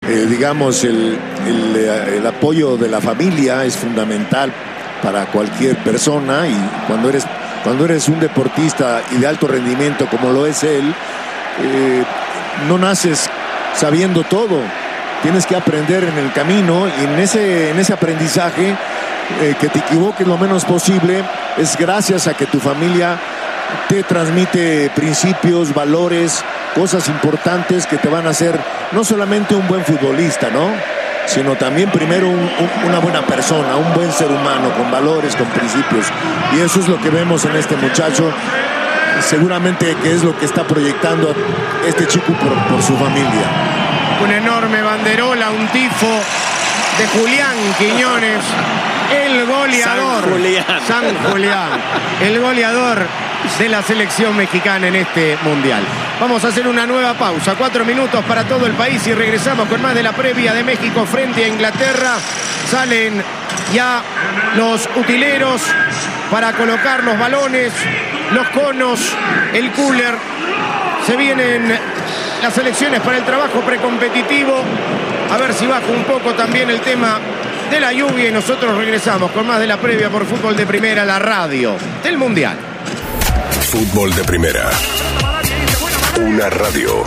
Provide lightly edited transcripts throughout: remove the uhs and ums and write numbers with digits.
digamos, el apoyo de la familia es fundamental para cualquier persona, y cuando eres un deportista y de alto rendimiento como lo es él, no naces sabiendo todo. Tienes que aprender en el camino, y en ese aprendizaje, que te equivoques lo menos posible, es gracias a que tu familia te transmite principios, valores, cosas importantes que te van a hacer no solamente un buen futbolista, ¿no?, sino también primero una buena persona, un buen ser humano con valores, con principios. Y eso es lo que vemos en este muchacho, seguramente que es lo que está proyectando este chico por su familia. Una enorme banderola, un tifo de Julián Quiñones, el goleador. San Julián, el goleador de la selección mexicana en este mundial. Vamos a hacer una nueva pausa, 4 minutos para todo el país, y regresamos con más de la previa de México frente a Inglaterra. Salen ya los utileros para colocar los balones, los conos, el cooler. Se vienen las selecciones para el trabajo precompetitivo. A ver si baja un poco también el tema de la lluvia, y nosotros regresamos con más de la previa por Fútbol de Primera, la radio del Mundial. Fútbol de Primera. Una radio.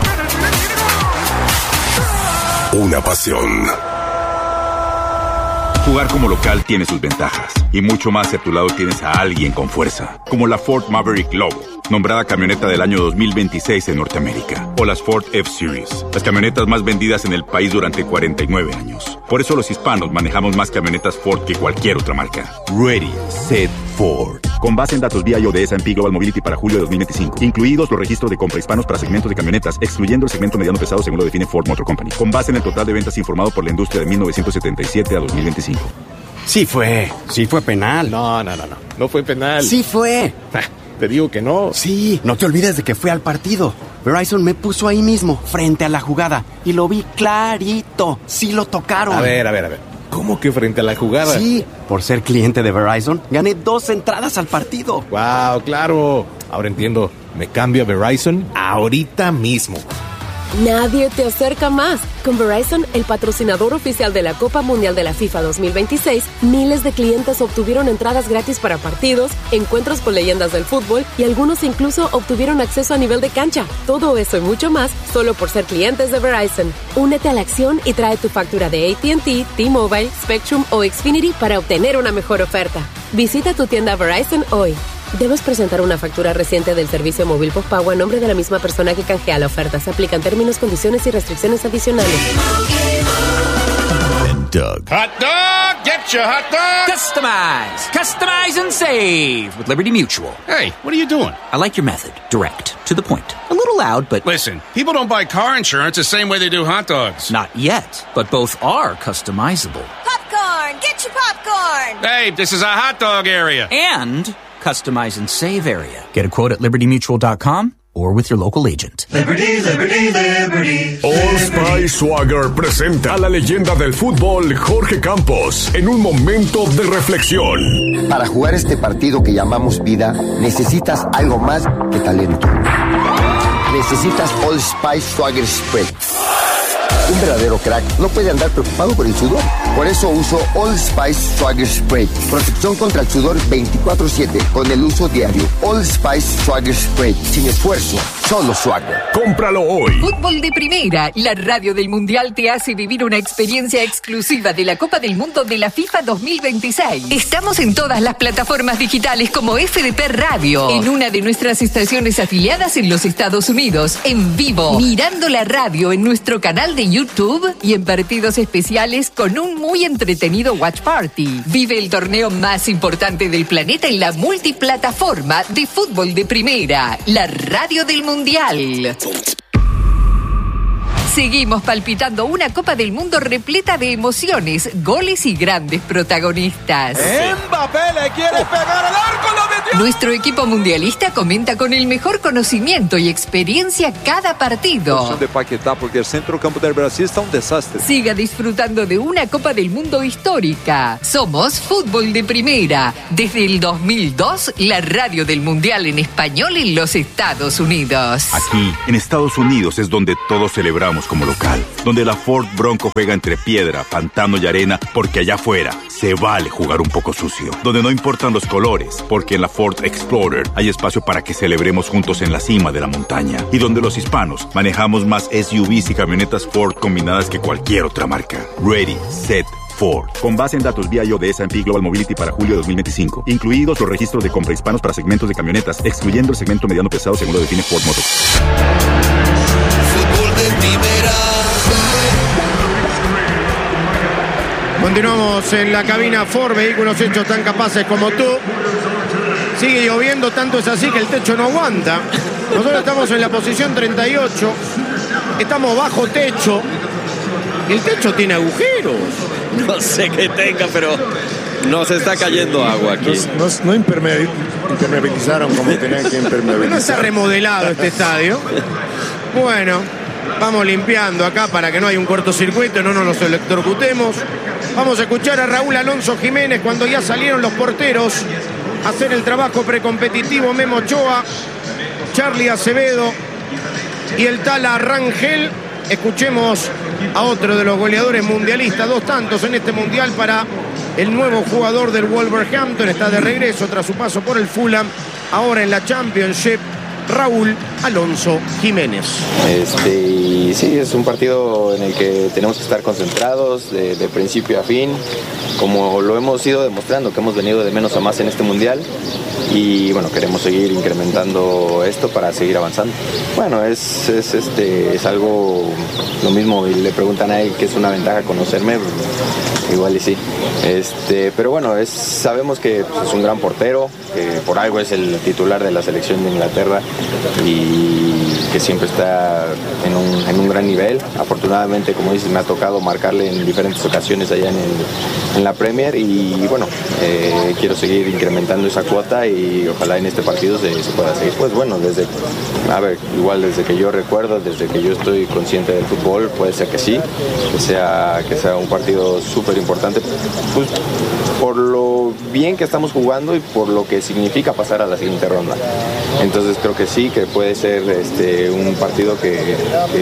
Una pasión. Jugar como local tiene sus ventajas, y mucho más si a tu lado tienes a alguien con fuerza, como la Ford Maverick Lobo, nombrada camioneta del año 2026 en Norteamérica, o las Ford F-Series, las camionetas más vendidas en el país durante 49 años. Por eso los hispanos manejamos más camionetas Ford que cualquier otra marca. Ready, Set, Ford. Con base en datos BIOD de S&P Global Mobility para julio de 2025, incluidos los registros de compra hispanos para segmentos de camionetas, excluyendo el segmento mediano pesado según lo define Ford Motor Company, con base en el total de ventas informado por la industria de 1977 a 2025. Sí fue penal. No fue penal. Sí fue. Te digo que no. Sí, no te olvides de que fui al partido. Verizon me puso ahí mismo, frente a la jugada, y lo vi clarito. Sí lo tocaron. A ver. ¿Cómo que frente a la jugada? Sí, por ser cliente de Verizon, gané 2 entradas al partido. Wow, claro. Ahora entiendo. Me cambio a Verizon ahorita mismo. Nadie te acerca más. Con Verizon, el patrocinador oficial de la Copa Mundial de la FIFA 2026, miles de clientes obtuvieron entradas gratis para partidos, encuentros con leyendas del fútbol, y algunos incluso obtuvieron acceso a nivel de cancha. Todo eso y mucho más solo por ser clientes de Verizon. Únete a la acción y trae tu factura de AT&T, T-Mobile, Spectrum o Xfinity para obtener una mejor oferta. Visita tu tienda Verizon hoy. Debes presentar una factura reciente del servicio móvil postpago a nombre de la misma persona que canjea la oferta. Se aplican términos, condiciones y restricciones adicionales. Doug. Hot dog! Get your hot dog! Customize! Customize and save with Liberty Mutual. Hey, what are you doing? I like your method. Direct. To the point. A little loud, but... Listen, people don't buy car insurance the same way they do hot dogs. Not yet, but both are customizable. Popcorn! Get your popcorn! Hey, this is a hot dog area. And... customize and save area. Get a quote at libertymutual.com or with your local agent. Liberty, Liberty, Liberty. Old Spice Swagger presenta a la leyenda del fútbol, Jorge Campos, en un momento de reflexión. Para jugar este partido que llamamos vida, necesitas algo más que talento. Necesitas Old Spice Swagger Spray. Un verdadero crack no puede andar preocupado por el sudor. Por eso uso Old Spice Swagger Spray. Protección contra el sudor 24/7 con el uso diario. Old Spice Swagger Spray. Sin esfuerzo, solo Swagger. Cómpralo hoy. Fútbol de Primera, la radio del Mundial te hace vivir una experiencia exclusiva de la Copa del Mundo de la FIFA 2026. Estamos en todas las plataformas digitales como FDP Radio, en una de nuestras estaciones afiliadas en los Estados Unidos, en vivo, mirando la radio en nuestro canal de YouTube y en partidos especiales con un muy entretenido watch party. Vive el torneo más importante del planeta en la multiplataforma de Fútbol de Primera, la radio del Mundial. Seguimos palpitando una Copa del Mundo repleta de emociones, goles y grandes protagonistas. ¡Mbappé le quiere pegar al arco! ¡Lo metió! Nuestro equipo mundialista comenta con el mejor conocimiento y experiencia cada partido. De Paquetá, porque el centrocampo del Brasil está un desastre. Siga disfrutando de una Copa del Mundo histórica. Somos Fútbol de Primera. Desde el 2002, la radio del Mundial en español en los Estados Unidos. Aquí, en Estados Unidos, es donde todos celebramos jugamos como local, donde la Ford Bronco juega entre piedra, pantano y arena, porque allá afuera se vale jugar un poco sucio, donde no importan los colores, porque en la Ford Explorer hay espacio para que celebremos juntos en la cima de la montaña, y donde los hispanos manejamos más SUVs y camionetas Ford combinadas que cualquier otra marca. Ready, set, Ford. Con base en datos VIO de S&P Global Mobility para julio de 2025, incluidos los registros de compra hispanos para segmentos de camionetas, excluyendo el segmento mediano pesado según lo define Ford Motors. Fútbol de primera. Continuamos en la cabina Ford, vehículos hechos tan capaces como tú. Sigue lloviendo, tanto es así que el techo no aguanta. Nosotros estamos en la posición 38, estamos bajo techo. El techo tiene agujeros. No sé qué tenga, pero nos está cayendo agua aquí. No impermeabilizaron como tenían que impermeabilizar. No está remodelado este estadio. Bueno, vamos limpiando acá para que no haya un cortocircuito y no nos los electrocutemos. Vamos a escuchar a Raúl Alonso Jiménez cuando ya salieron los porteros a hacer el trabajo precompetitivo. Memo Ochoa, Charlie Acevedo y el Tala Rangel. Escuchemos a otro de los goleadores mundialistas, 2 tantos en este mundial para el nuevo jugador del Wolverhampton. Está de regreso tras su paso por el Fulham, ahora en la Championship, Raúl Alonso Jiménez. Sí, es un partido en el que tenemos que estar concentrados de principio a fin, como lo hemos ido demostrando, que hemos venido de menos a más en este mundial. Y bueno, queremos seguir incrementando esto para seguir avanzando. Bueno, es algo lo mismo, y le preguntan a él que es una ventaja conocerme, igual y sí. Pero bueno, sabemos que pues, es un gran portero, que por algo es el titular de la selección de Inglaterra y que siempre está en un gran nivel. Afortunadamente, como dices, me ha tocado marcarle en diferentes ocasiones allá en la Premier y bueno, quiero seguir incrementando esa cuota y ojalá en este partido se pueda seguir. Pues bueno, desde que yo recuerdo, desde que yo estoy consciente del fútbol, puede ser que sí, que sea un partido súper importante, pues por lo bien que estamos jugando y por lo que significa pasar a la siguiente ronda. Entonces creo que sí, que puede ser un partido que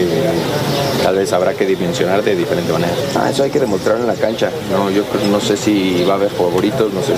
tal vez habrá que dimensionar de diferente manera. Eso hay que demostrarlo en la cancha. Yo no sé si va a haber favoritos, no sé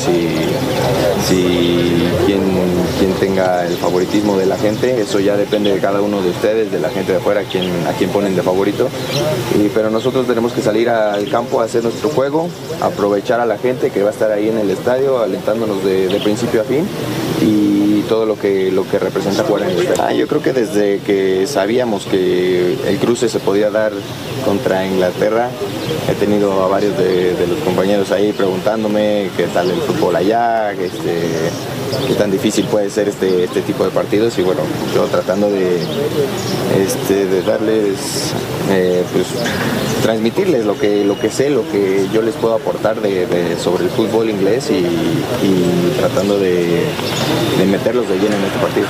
si quien tenga el favoritismo de la gente, eso ya depende de cada uno de ustedes, de la gente de afuera, a quien ponen de favorito. Pero nosotros tenemos que salir al campo a hacer nuestro juego, aprovechar a la gente que va a estar ahí en el estadio alentándonos de principio a fin y todo lo que representa jugar en el estadio. Yo creo que desde que sabíamos que el cruce se podía dar contra Inglaterra, he tenido a varios de los compañeros ahí preguntándome qué tal el fútbol allá, qué tan difícil puede ser este tipo de partidos, y bueno, yo tratando de darles, pues transmitirles lo que sé, lo que yo les puedo aportar sobre el fútbol inglés y tratando de meterlos de lleno en este partido.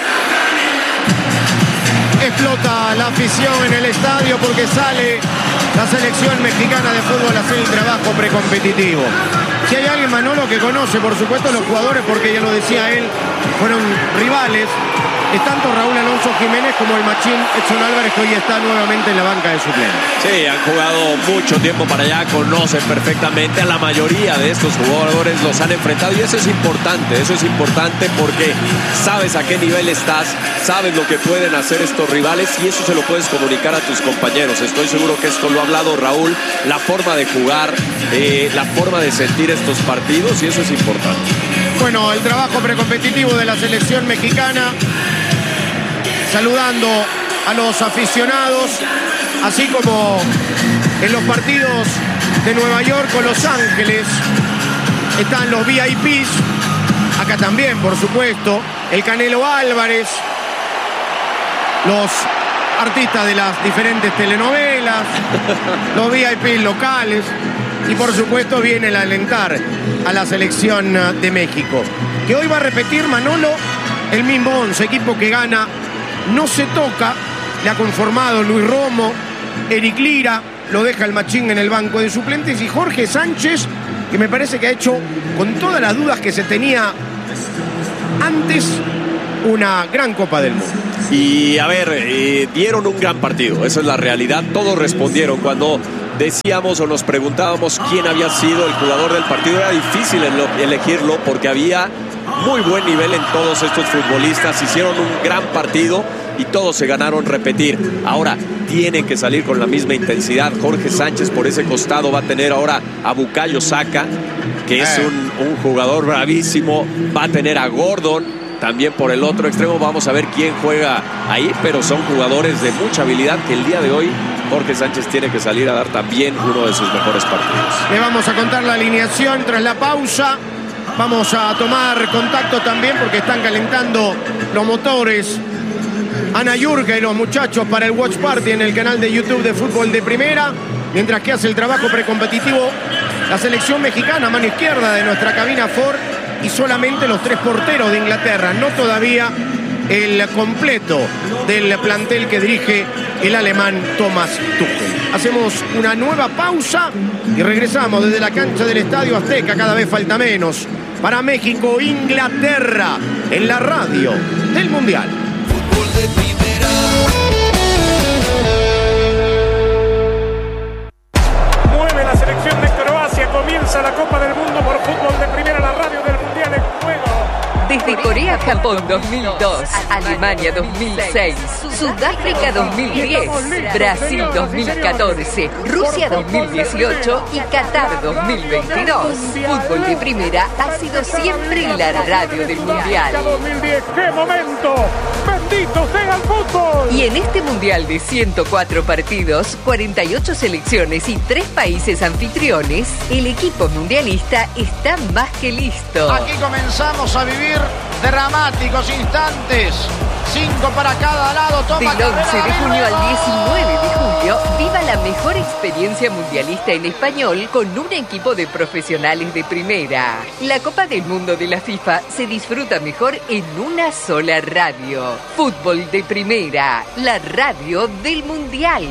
Explota la afición en el estadio porque sale la selección mexicana de fútbol a hacer el trabajo precompetitivo. Si hay alguien, Manolo, que conoce, por supuesto, los jugadores, porque ya lo decía él, fueron rivales, es tanto Raúl Alonso Jiménez como el machín Edson Álvarez, que hoy está nuevamente en la banca de suplentes. Sí, han jugado mucho tiempo para allá, conocen perfectamente a la mayoría de estos jugadores, los han enfrentado y eso es importante porque sabes a qué nivel estás, sabes lo que pueden hacer estos rivales y eso se lo puedes comunicar a tus compañeros. Estoy seguro que esto lo ha hablado Raúl, la forma de jugar, la forma de sentir estos partidos, y eso es importante. Bueno, el trabajo precompetitivo de la selección mexicana, saludando a los aficionados, así como en los partidos de Nueva York o Los Ángeles están los VIPs, acá también, por supuesto, el Canelo Álvarez, los artistas de las diferentes telenovelas, los VIPs locales y por supuesto viene el alentar a la selección de México, que hoy va a repetir, Manolo, el mismo 11, equipo que gana, no se toca, le ha conformado Luis Romo, Eric Lira, lo deja el machín en el banco de suplentes, y Jorge Sánchez, que me parece que ha hecho, con todas las dudas que se tenía antes, una gran Copa del Mundo. Y a ver, dieron un gran partido, esa es la realidad. Todos respondieron. Cuando decíamos o nos preguntábamos quién había sido el jugador del partido, era difícil elegirlo porque había muy buen nivel en todos estos futbolistas. Hicieron un gran partido y todos se ganaron repetir. Ahora tienen que salir con la misma intensidad. Jorge Sánchez por ese costado va a tener ahora a Bukayo Saka, que es un jugador bravísimo. Va a tener a Gordon también por el otro extremo. Vamos a ver quién juega ahí, pero son jugadores de mucha habilidad que el día de hoy Jorge Sánchez tiene que salir a dar también uno de sus mejores partidos. Le vamos a contar la alineación tras la pausa. Vamos a tomar contacto también porque están calentando los motores Ana Yurka y los muchachos para el Watch Party en el canal de YouTube de Fútbol de Primera. Mientras que hace el trabajo precompetitivo la selección mexicana, mano izquierda de nuestra cabina Ford, y solamente los 3 porteros de Inglaterra, no todavía el completo del plantel que dirige el alemán Thomas Tuchel. Hacemos una nueva pausa y regresamos desde la cancha del Estadio Azteca, cada vez falta menos, para México, Inglaterra, en la radio del Mundial. Fútbol de Primera. Mueve la selección de Croacia, comienza la Copa del Mundo por Fútbol de Primera, la radio del Mundial en juego. Desde Corea-Japón 2002, Alemania 2006, Sudáfrica 2010, Brasil 2014, Rusia 2018 y Qatar 2022. Fútbol de Primera ha sido siempre la radio del Mundial. 2010, ¡qué momento! ¡Bendito sea el fútbol! Y en este Mundial de 104 partidos, 48 selecciones y 3 países anfitriones, el equipo mundialista está más que listo. Aquí comenzamos a vivir dramáticos instantes. 5 para cada lado. Toma del 11 de junio al 19 de julio, viva la mejor experiencia mundialista en español con un equipo de profesionales de primera. La Copa del Mundo de la FIFA se disfruta mejor en una sola radio. Fútbol de Primera, la radio del Mundial.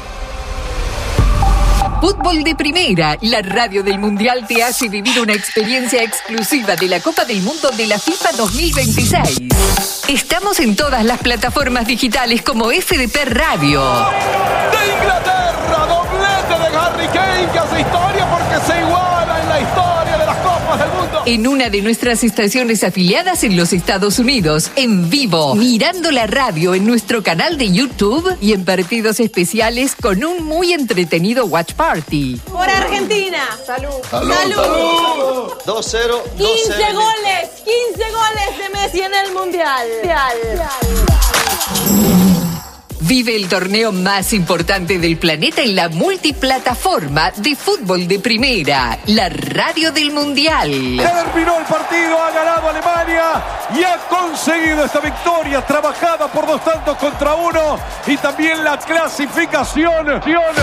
Fútbol de Primera, la radio del Mundial te hace vivir una experiencia exclusiva de la Copa del Mundo de la FIFA 2026. Estamos en todas las plataformas digitales como FDP Radio. De Inglaterra, doblete de Harry Kane que hace historia porque se iguala en la historia de las Copas del Mundo. En una de nuestras estaciones afiliadas en los Estados Unidos, en vivo, mirando la radio en nuestro canal de YouTube y en partidos especiales con un muy entretenido Watch Party. Por Argentina. Salud. Salud. Salud. 2-0. 15 goles. 15 goles de Messi en el Mundial. Vive el torneo más importante del planeta en la multiplataforma de Fútbol de Primera, la radio del Mundial. Terminó el partido, ha ganado Alemania y ha conseguido esta victoria trabajada por 2 tantos contra 1 y también la clasificación.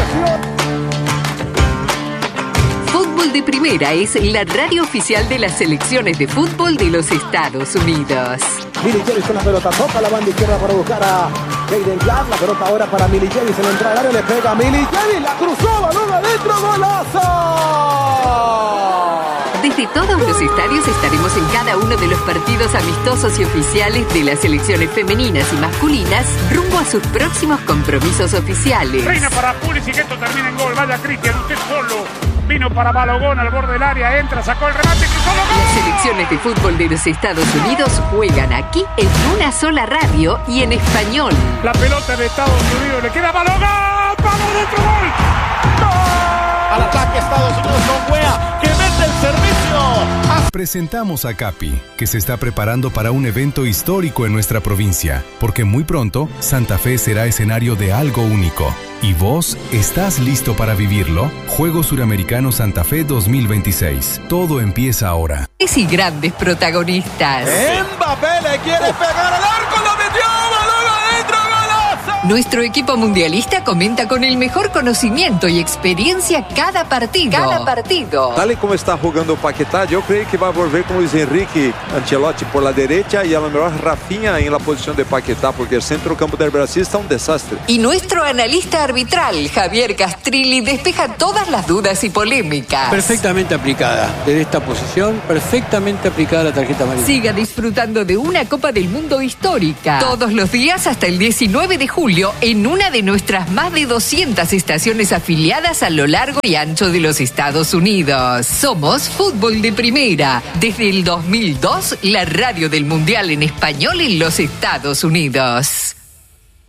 Fútbol de Primera es la radio oficial de las selecciones de fútbol de los Estados Unidos. Milicevic con la pelota, toca la banda izquierda para buscar a Jayden Clark. La pelota ahora para Milicevic, en la entrada del área le pega a Milicevic, la cruzó, balón adentro, golazo. Desde todos los estadios estaremos en cada uno de los partidos amistosos y oficiales de las selecciones femeninas y masculinas rumbo a sus próximos compromisos oficiales. Reina para Pulisic, esto termina en gol. Vaya Cristian, usted solo. Vino para Balogón al borde del área, entra, sacó el remate, cruzó el gol. Las selecciones de fútbol de los Estados Unidos juegan aquí en una sola radio y en español. La pelota de Estados Unidos le queda a Balogón. ¡Vamos dentro, gol! Al ataque Estados Unidos con Wea, que mete el servicio. Presentamos a Capi, que se está preparando para un evento histórico en nuestra provincia, porque muy pronto Santa Fe será escenario de algo único. ¿Y vos estás listo para vivirlo? Juegos Suramericanos Santa Fe 2026. Todo empieza ahora. Y grandes protagonistas. Mbappé le quiere pegar al arco, lo metió, balón adentro, golazo. Nuestro equipo mundialista comenta con el mejor conocimiento y experiencia cada partido. Tal y como está jugando Paquetá, yo creo que va a volver con Luis Enrique Ancelotti por la derecha y a lo mejor Rafinha en la posición de Paquetá, porque el centrocampo del Brasil está un desastre. Y nuestro analista arbitral, Javier Castrilli, despeja todas las dudas y polémicas. Perfectamente aplicada. Desde esta posición, perfectamente aplicada la tarjeta amarilla. Siga disfrutando de una Copa del Mundo histórica. Todos los días hasta el 19 de julio en una de nuestras más de 200 estaciones afiliadas a lo largo y ancho de los Estados Unidos. Somos Fútbol de Primera. Desde el 2002, la radio del Mundial en español en los Estados Unidos.